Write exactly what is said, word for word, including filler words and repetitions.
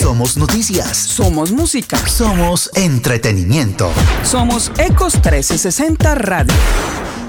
Somos noticias. Somos música. Somos entretenimiento. Somos Ecos trescientos sesenta Radio.